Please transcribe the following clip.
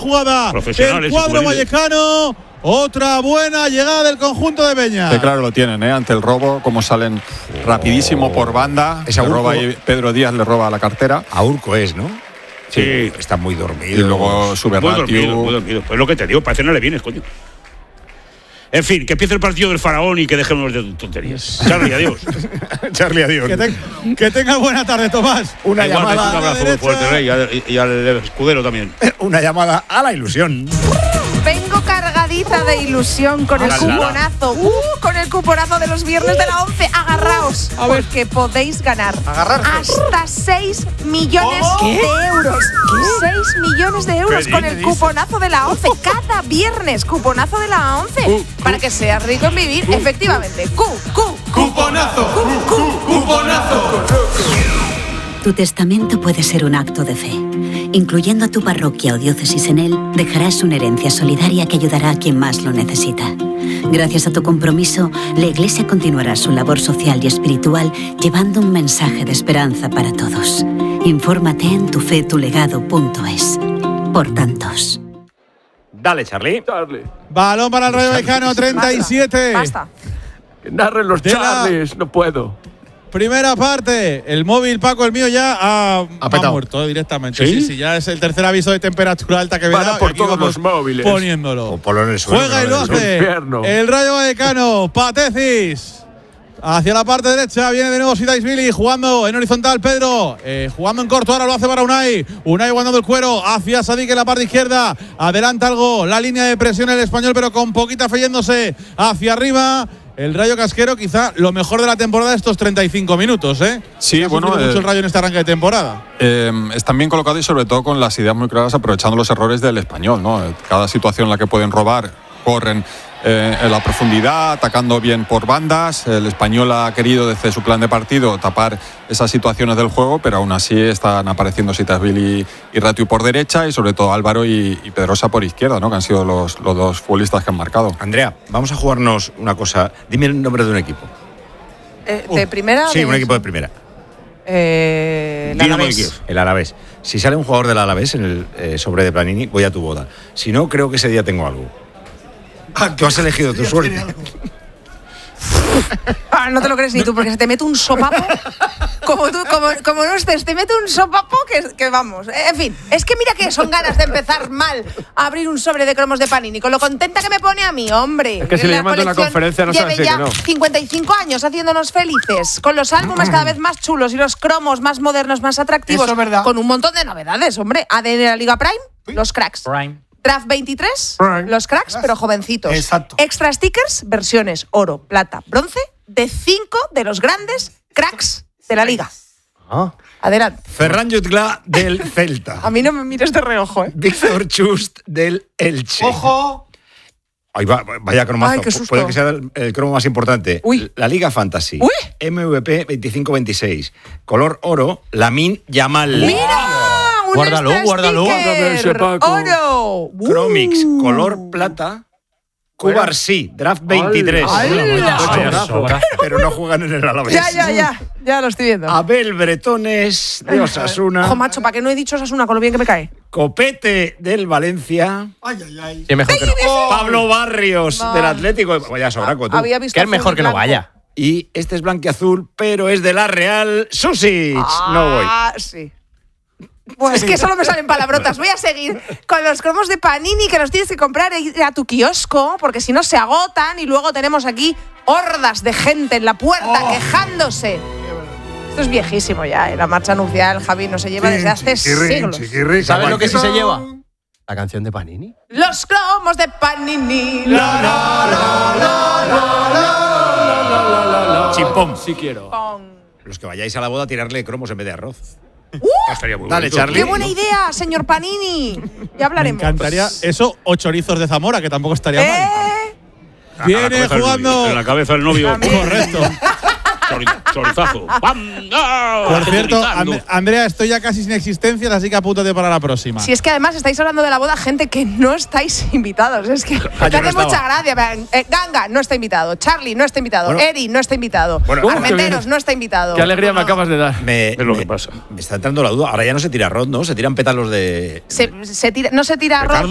jugada del cuadro vallecano. Otra buena llegada del conjunto de Peña. Sí, claro, lo tienen, ante el robo, como salen rapidísimo por banda. Pedro Díaz le roba la cartera. A Urco es, ¿no? Sí. Está muy dormido. Y luego sube muy dormido. Pues lo que te digo, parece que no le vienes, coño. En fin, que empiece el partido del faraón y que dejemos de tonterías. Charlie, adiós. Charlie, adiós. Que tenga buena tarde, Tomás. Una llamada. Un abrazo muy fuerte, Rey, y al escudero también. Una llamada a la ilusión. Vengo cargadita de ilusión con el cuponazo. Con el cuponazo de los viernes de la 11. Agarraos, porque podéis ganar hasta 6 millones de euros. 6 millones de euros con el cuponazo de la 11. Cada viernes, cuponazo de la 11. Para que seas rico en vivir, efectivamente. Cuponazo. Cuponazo. Tu testamento puede ser un acto de fe. Incluyendo a tu parroquia o diócesis en él, dejarás una herencia solidaria que ayudará a quien más lo necesita. Gracias a tu compromiso, la Iglesia continuará su labor social y espiritual llevando un mensaje de esperanza para todos. Infórmate en tufetulegado.es. Por tantos. Dale, Charlie. Balón para el Rayo Vallecano, 37. Basta. Que narren los Charlies, no puedo. Primera parte, el móvil, Paco, el mío ya ha muerto directamente. Sí, ya es el tercer aviso de temperatura alta que me da. Por todos los móviles. Poniéndolo. Suelo, juega y lo hace. El Rayo Vallecano, Patecis. Hacia la parte derecha viene de nuevo Sidaisvili jugando en horizontal. Pedro jugando en corto, ahora lo hace para Unai. Unai guardando el cuero hacia Sadik en la parte izquierda. Adelanta algo la línea de presión el español, pero con poquita fe yéndose hacia arriba. El Rayo Casquero, quizá lo mejor de la temporada estos 35 minutos, ¿eh? Sí, bueno. mucho el Rayo en este arranque de temporada. Están bien colocados y sobre todo con las ideas muy claras, aprovechando los errores del español, ¿no? Cada situación en la que pueden robar, corren en la profundidad, atacando bien por bandas. El español ha querido desde su plan de partido tapar esas situaciones del juego, pero aún así están apareciendo Sidaisvili y Ratiu por derecha y sobre todo Álvaro y Pedrosa por izquierda, ¿no? Que han sido los dos futbolistas que han marcado. Andrea, vamos a jugarnos una cosa. Dime el nombre de un equipo. ¿De primera? Sí, un equipo de primera. El Alavés. El Alavés. Si sale un jugador del Alavés en el sobre de Panini, voy a tu boda. Si no, creo que ese día tengo algo. Tú has elegido tu suerte. No te lo crees ni tú, porque se te mete un sopapo. Como no estés, te mete un sopapo que vamos. En fin, es que mira que son ganas de empezar mal a abrir un sobre de cromos de Panini. Con lo contenta que me pone a mí, hombre. Es que si le llaman de una conferencia no sabes ya que no. 55 años haciéndonos felices. Con los álbumes cada vez más chulos y los cromos más modernos, más atractivos. Eso es verdad. Con un montón de novedades, hombre. ADN de la Liga Prime, los cracks. Draft 23, los cracks, pero jovencitos. Exacto. Extra stickers, versiones oro, plata, bronce, de 5 de los grandes cracks de la liga. Adelante. Ferran Jutgla del Celta. A mí no me mires de reojo, ¿eh? Víctor Chust del Elche. ¡Ojo! Ahí va, vaya cromazo. Ay, qué susto. Puede que sea el cromo más importante. Uy. La Liga Fantasy. Uy. MVP 25-26. Color oro, Lamine Yamal. ¡Mira! Guárdalo. ¡Oro! Chromix, color plata. Cubarsí, draft 23. Pero no juegan en el Alavés. Ya lo estoy viendo. Abel Bretones de Osasuna. Ojo, macho, ¿para qué no he dicho Osasuna con lo bien que me cae? Copete del Valencia. Sí, mejor que no. Pablo Barrios del Atlético. Vaya sobraco, tú. Había visto Que es mejor que no vaya. Y este es blanquiazul, pero es de la Real. Susic. No voy. Sí. Pues es que solo me salen palabrotas. Voy a seguir con los cromos de Panini que los tienes que comprar a tu kiosco, porque si no se agotan y luego tenemos aquí hordas de gente en la puerta quejándose. Esto es viejísimo ya, la marcha nupcial, Javi, no se lleva desde hace siglos. ¿Sabes lo que sí se lleva? La canción de Panini. Los cromos de Panini. Chimpón. Sí quiero. Los que vayáis a la boda, tirarle cromos en vez de arroz. Estaría muy Dale, bonito. Charlie. ¡Qué buena idea, señor Panini! Ya hablaremos. Me encantaría eso o chorizos de Zamora, que tampoco estaría mal. Viene jugando. En la cabeza del novio. Correcto. Chorizazo. ¡Bam! Por cierto, Gritando. Andrea, estoy ya casi sin existencias, así que apúntate para la próxima. Si es que además estáis hablando de la boda, gente que no estáis invitados. Es que me hace mucha gracia. Ganga no está invitado. Charlie no está invitado. Eri no está invitado. Bueno, Armenteros no está invitado. Qué alegría me acabas de dar. Es lo que pasa. Me está entrando la duda. Ahora ya no se tira arroz, ¿no? Se tiran pétalos de. No se tira arroz.